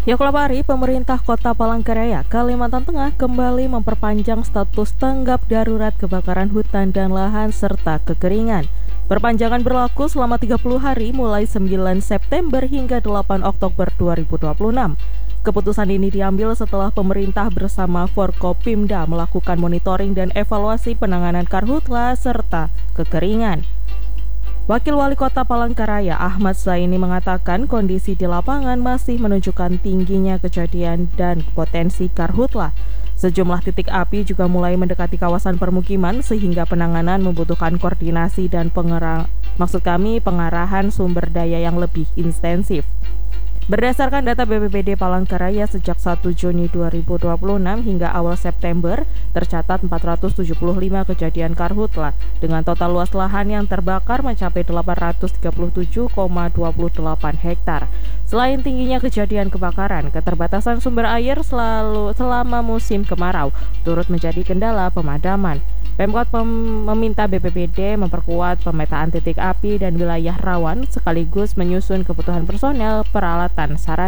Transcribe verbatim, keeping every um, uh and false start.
Yoklapari, pemerintah Kota Palangkaraya, Kalimantan Tengah kembali memperpanjang status tanggap darurat kebakaran hutan dan lahan serta kekeringan. Perpanjangan berlaku selama tiga puluh hari mulai sembilan September hingga delapan Oktober dua ribu dua puluh enam. Keputusan ini diambil setelah pemerintah bersama Forkopimda melakukan monitoring dan evaluasi penanganan karhutla serta kekeringan. Wakil Wali Kota Palangkaraya Ahmad Zaini mengatakan kondisi di lapangan masih menunjukkan tingginya kejadian dan potensi karhutla. Sejumlah titik api juga mulai mendekati kawasan permukiman sehingga penanganan membutuhkan koordinasi dan pengerang, maksud kami pengarahan sumber daya yang lebih intensif. Berdasarkan data B P B D Palangkaraya sejak satu Juni dua ribu dua puluh enam hingga awal September, tercatat empat ratus tujuh puluh lima kejadian karhutla dengan total luas lahan yang terbakar mencapai delapan ratus tiga puluh tujuh koma dua delapan hektar. Selain tingginya kejadian kebakaran, keterbatasan sumber air selalu selama musim kemarau turut menjadi kendala pemadaman. Pemkot meminta B P B D memperkuat pemetaan titik api dan wilayah rawan sekaligus menyusun kebutuhan personel, peralatan, sarana